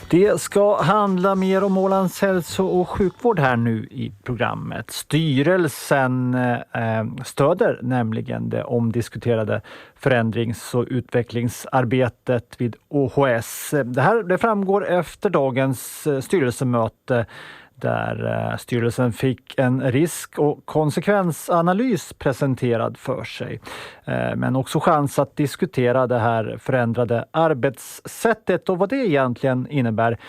Det ska handla mer om Ålands hälso- och sjukvård här nu i programmet. Styrelsen stöder nämligen det omdiskuterade förändrings- och utvecklingsarbetet vid OHS. Det framgår efter dagens styrelsemöte där styrelsen fick en risk- och konsekvensanalys presenterad för sig. Men också chans att diskutera det här förändrade arbetssättet och vad det egentligen innebär